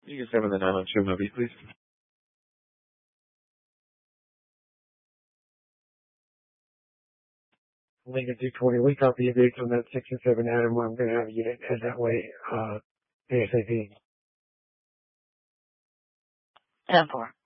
You can 7 the 902 movie, please. Lincoln 220. We copy you based on that 6 and 7 Adam. I'm going to have a unit head that way, ASAP. 10-4.